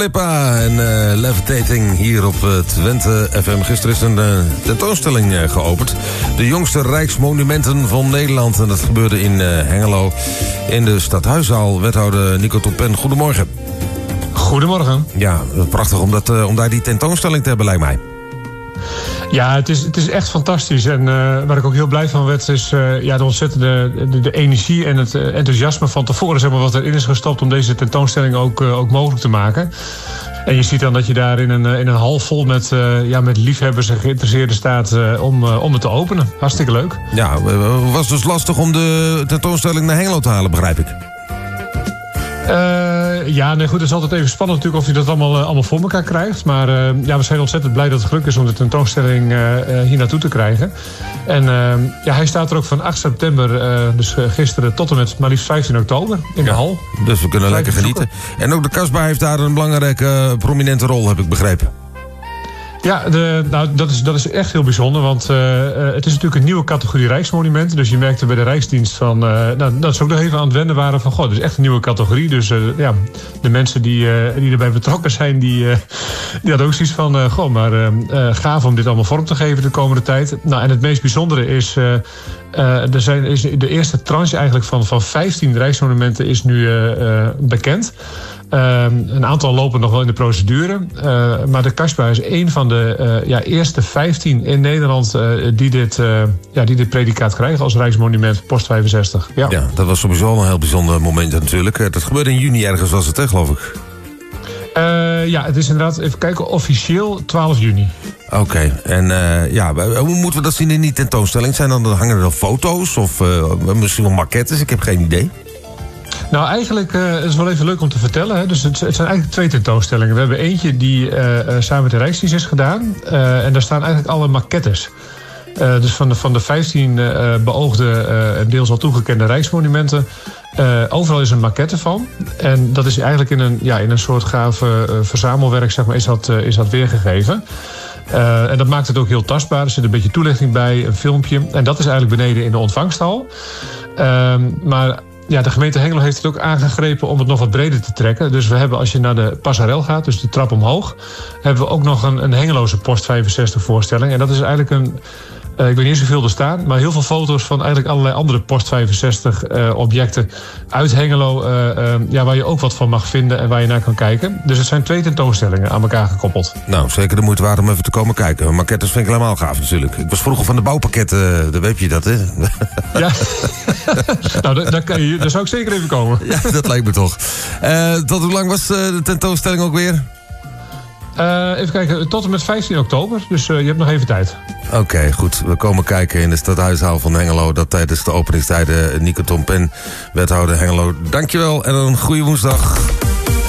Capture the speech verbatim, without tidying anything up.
Pippa en uh, Levitating hier op uh, Twente F M. Gisteren is een uh, tentoonstelling uh, geopend. De jongste rijksmonumenten van Nederland. En dat gebeurde in uh, Hengelo in de Stadhuiszaal. Wethouder Nico Tompen, goedemorgen. Goedemorgen. Ja, prachtig om, dat, uh, om daar die tentoonstelling te hebben, lijkt mij. Ja, het is, het is echt fantastisch. En uh, waar ik ook heel blij van werd, is uh, ja, de ontzettende de, de energie en het uh, enthousiasme van tevoren, zeg maar, wat erin is gestopt om deze tentoonstelling ook, uh, ook mogelijk te maken. En je ziet dan dat je daar in een, in een hal vol met, uh, ja, met liefhebbers en geïnteresseerden staat uh, om, uh, om het te openen. Hartstikke leuk. Ja, het was dus lastig om de tentoonstelling naar Hengelo te halen, begrijp ik. Uh, ja, nee, goed, het is altijd even spannend natuurlijk of je dat allemaal, uh, allemaal voor elkaar krijgt. Maar uh, ja, we zijn ontzettend blij dat het gelukt is om de tentoonstelling uh, uh, hier naartoe te krijgen. En uh, ja, hij staat er ook van acht september, uh, dus uh, gisteren, tot en met maar liefst vijftien oktober in de ja, hal. Dus we kunnen Blijf lekker genieten. En ook de Kasbah heeft daar een belangrijke, uh, prominente rol, heb ik begrepen. Ja, de, nou, dat, is, dat is echt heel bijzonder, want uh, het is natuurlijk een nieuwe categorie Rijksmonumenten. Dus je merkte bij de Rijksdienst van, uh, nou, dat ze ook nog even aan het wennen waren van, goh, het is echt een nieuwe categorie. Dus uh, ja, de mensen die, uh, die erbij betrokken zijn, die, uh, die hadden ook zoiets van, uh, goh, maar uh, uh, gaaf om dit allemaal vorm te geven de komende tijd. Nou, en het meest bijzondere is, uh, uh, er zijn, is de eerste tranche eigenlijk van, van vijftien Rijksmonumenten is nu uh, uh, bekend. Uh, een aantal lopen nog wel in de procedure. Uh, maar de Kasbah is één van de uh, ja, eerste vijftien in Nederland uh, die, dit, uh, ja, die dit predicaat krijgen als Rijksmonument post vijfenzestig. Ja. Ja, dat was sowieso een heel bijzonder moment natuurlijk. Dat gebeurde in juni ergens, was het, hè, geloof ik? Uh, ja, het is inderdaad, even kijken, officieel twaalf juni. Oké, okay. En uh, ja, hoe moeten we dat zien in die tentoonstelling? Zijn dan, hangen er dan foto's of uh, misschien wel maquettes? Ik heb geen idee. Nou, eigenlijk uh, is het wel even leuk om te vertellen. Hè. Dus het, het zijn eigenlijk twee tentoonstellingen. We hebben eentje die uh, samen met de Rijksdienst is gedaan. Uh, en daar staan eigenlijk alle maquettes. Uh, dus van de, van de vijftien uh, beoogde uh, en deels al toegekende Rijksmonumenten. Uh, overal is een maquette van. En dat is eigenlijk in een, ja, in een soort gave uh, verzamelwerk, zeg maar, is dat, uh, is dat weergegeven. Uh, en dat maakt het ook heel tastbaar. Er zit een beetje toelichting bij, een filmpje. En dat is eigenlijk beneden in de ontvangsthal. Uh, maar... Ja, de gemeente Hengelo heeft het ook aangegrepen om het nog wat breder te trekken. Dus we hebben, als je naar de passerel gaat, dus de trap omhoog, hebben we ook nog een, een Hengeloze post vijfenzestig voorstelling. En dat is eigenlijk een, uh, ik weet niet zoveel er staan, maar heel veel foto's van eigenlijk allerlei andere post vijfenzestig uh, objecten uit Hengelo, uh, uh, ja, waar je ook wat van mag vinden en waar je naar kan kijken. Dus het zijn twee tentoonstellingen aan elkaar gekoppeld. Nou, zeker de moeite waard om even te komen kijken. Maquettes vind ik helemaal gaaf natuurlijk. Ik was vroeger van de bouwpakketten, dan weet je dat, hè? Ja, nou, daar, kan je, daar zou ik zeker even komen. Ja, dat lijkt me toch. Uh, tot hoe lang was uh, de tentoonstelling ook weer? Uh, even kijken, tot en met vijftien oktober, dus uh, je hebt nog even tijd. Oké, okay, goed. We komen kijken in de Stadhuiszaal van Hengelo. Dat tijdens de openingstijden. Nico Tompen, wethouder Hengelo. Dankjewel en een goede woensdag.